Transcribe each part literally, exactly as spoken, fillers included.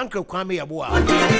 Frank Kwame Yeboah.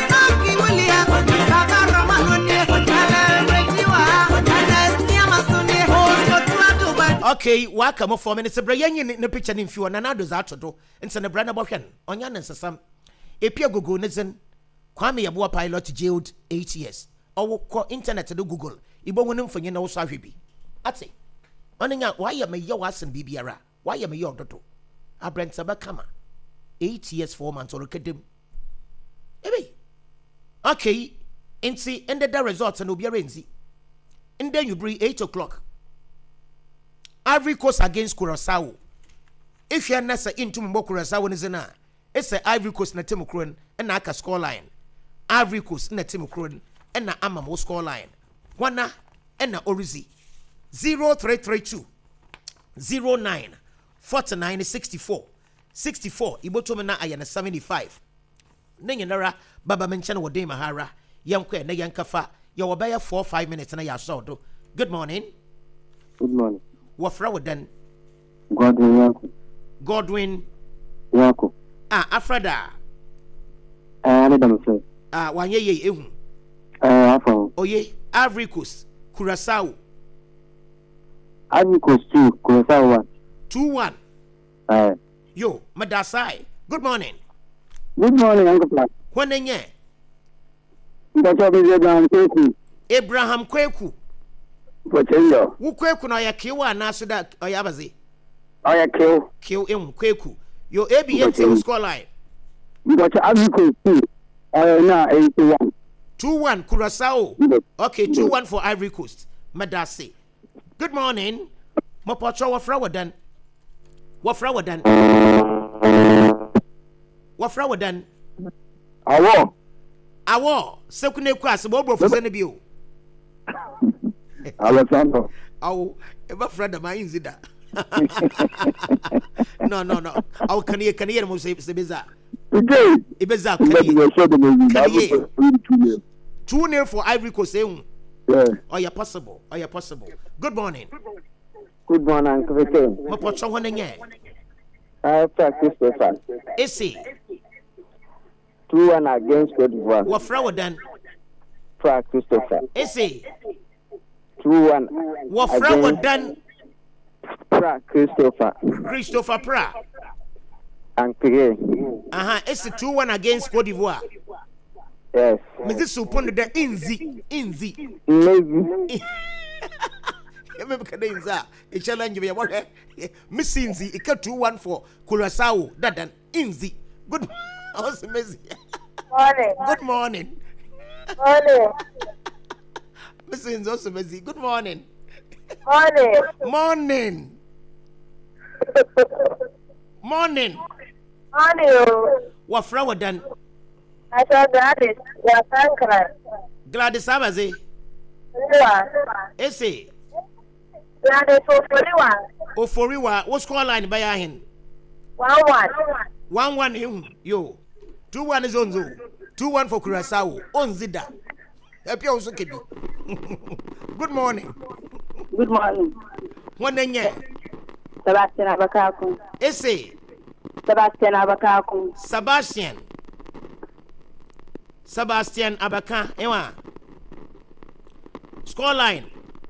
Okay, welcome for minutes. Brian in the picture in few and another Zato, and San Brana Boshan, Onyan and Sasam. Epia Google Nizen, Kwame Yeboah pilot jailed eight years. Or call internet to do Google. Ibo winning for you know Sahibi. That's it. Oninga, why am I your ass and B B R? Why am I your daughter? I brent Sabakama. Eight years, four months, or look at them. Maybe. Okay, and see, ended the results and Obiarenzi. And then you bring eight o'clock. Ivory Coast against Curaçao. If you're not into Curaçao, is na, it's a Ivory Coast na Timokron and Naka score line. Ivory Coast na Timokron and na Amamo score line. Wana and na Orizi. Zero three three two zero nine forty nine sixty four sixty four. Ibotomena ayana seventy five. Nenyanara Baba mention wa de Mahara. Yankwe na yankafa. Yawabaya four five minutes na yasodo. Good morning. Good morning. Wafra wadan Godwin Yako. Godwin Yako. Ah, Afrada. Ah, I don't say. Ah, wanye ye ehu. Ah, afọ. Oye, Ivory Coast, Curaçao. Ivory Coast two, Curaçao one. two one. Ah. Yo, Madasai. Good morning. Good morning, Uncle Black. Wanenye? Mbacha bezi Abraham Kweku. Abraham Kweku. Pochendo. Wu Kweku na ya kiwa na suda oyabazi. Oya kill. Kill em Kweku. Yo A B M T score line. Mbacha Ivory Coast two. Oya na eighty-one. two one Curaçao. Okay, two one for Ivory Coast. Madasi. Good morning. Mopocho wafra wadan. Wafra wadan. Wafra wadan. Awo. Awo. Sekune kwa se bobo fo sene bio. Alessandro. Awo. Eba frada ma inzida. No, no, no. Awo kaniye kaniye mo se beza. Today. Ibeza kaniye. Kaniye. two nil for Ivory Coast. Yeah. Oh, yeah, possible. Oh, yeah, possible. Good morning. Good morning, Uncle Vicky. Mopocho wanenye. I practice the fan. Ese. two one against Cote d'Ivoire. Wafra wadan. Practice the fan. Ese. two one. Wafra wadan. Pra Christopher. Christopher Pra. And Pire. Aha, ese two one against Cote d'Ivoire. Yes. Mizi supon de inzi. Inzi. Maybe. Maybe kada inza. E challenge me what? Miss Inzi. Ika two one for Curaçao. Dadan. Inzi. Good. Also Messi. Morning. Good morning. Morning. Miss Inzi also Messi. Good morning. Morning. Morning. Morning. Morning. Wafra wadan. I saw Gladys. Yeah, Sankara. Gladys Abaze. Yeah. Ese. Gladys Oforiwa. Oforiwa. What score line by Ahin? One one. One one him. Yo. Two one is Onzo. Two one for Curaçao. Onzida. Happy also kebi. Good morning. Good morning. Wanenye. Sebastian Abakaku. Ese. Sebastian Abakaku. Sebastian. Sebastian Abaka. Ewa. Score line.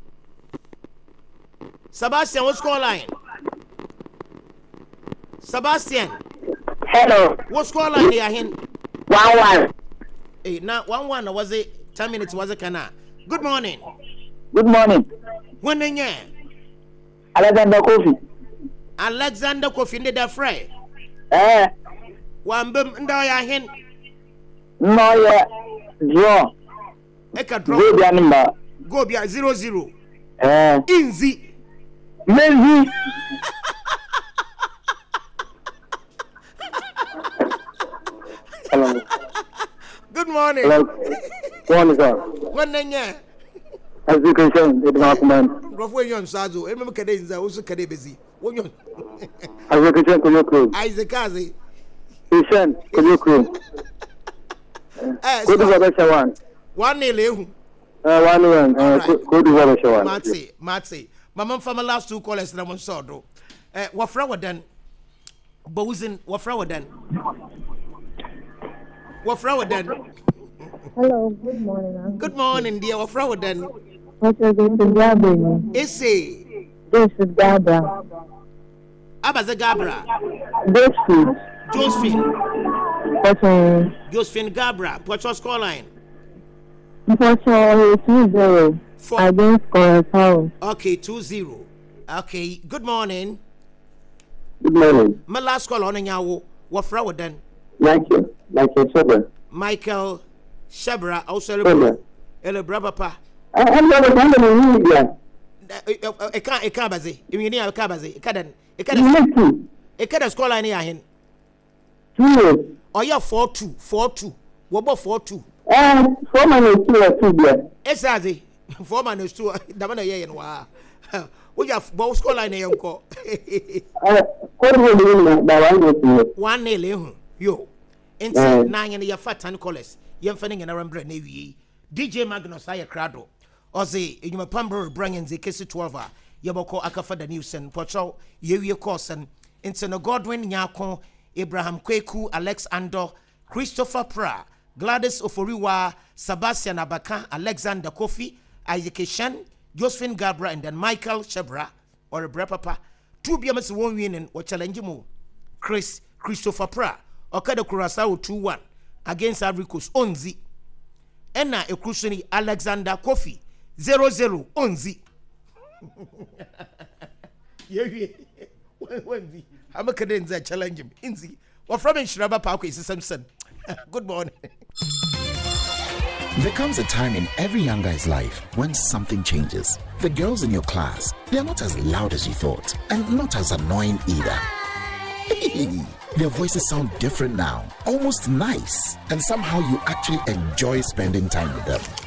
Sebastian, what score line? Sebastian. Hello. What score line they are in? One one. Hey, now one one was it ten minutes was it kana? Good morning. Good morning. When then Alexander Kofi. Alexander Kofi in the fray. Eh. One bum and I hin. No, yeah. Draw. Eka draw. Go be number. Go be a zero zero. Eh. Inzi. Lazy. Hello. Good morning. Hello. One is on. When then As you can see, it's not man. Grofo yon sazo. Remember kade inza also kade bezi. Wonyon. As you can see, Konyoko. Isaac Kazi. Ishan, Konyoko. Eh, Go to the Shawan. One nil ehu. Uh, one one. Go to the Shawan. Matse, Matse. Mama from my last two callers na mon sodo. Eh, wafra wadan. Bowsin, wafra wadan. Wafra Wadan. Hello, good morning. I'm Good morning, dear. Wafra Wadan. What's your name? Gabra. Ese. This is Gabra. Abaza Gabra. This is Josephine. What's your Josephine Gabra. What's your score line? What's your two zero? Four. I didn't score at all. Okay, two zero. Okay, good morning. Good morning. My last call on Yawo. Wafra Wadan. Thank you. Thank you, sir. Michael Shebra. Also, Sir. Ele Brabapa. I'm not going to need you. I can't, I can't, Bazi. You mean, I can't, Bazi. I can't, I You can't, need to. I can't score line here. Two years. Oh, yeah, four two, four two. What about four two? And four minutes two or two there. Exactly. Four minutes two. The man here and wow. We have both score line here. Uh, what do you mean by one? One nil. Yo. Eh. Inside nine and your fat and colors. You're finding an Arambra Navy. D J Magnus, I crado. Oze, in your pamber bringing the case twelve. Yaboko Akafa the news and Pocho, Yewi Corson, Insano Godwin Nyako, Abraham Kweku, Alex Andor, Christopher Pra, Gladys Oforiwa, Sebastian Abaka, Alexander Kofi, Isaac Shan, Josephine Gabra, and then Michael Shebra, or a Brapapa. Two B M S one winning or challenge mo. Chris Christopher Pra, Okada Kurasao two one against Avricus Onzi. Enna Ekrusuni Alexander Kofi zero zero Onzi. Yeah, when I'm a cadenza challenge him. Inzi. Or from Shraba Park is Simpson. Good morning. There comes a time in every young guy's life when something changes. The girls in your class, they're not as loud as you thought, and not as annoying either. Their voices sound different now, almost nice, and somehow you actually enjoy spending time with them.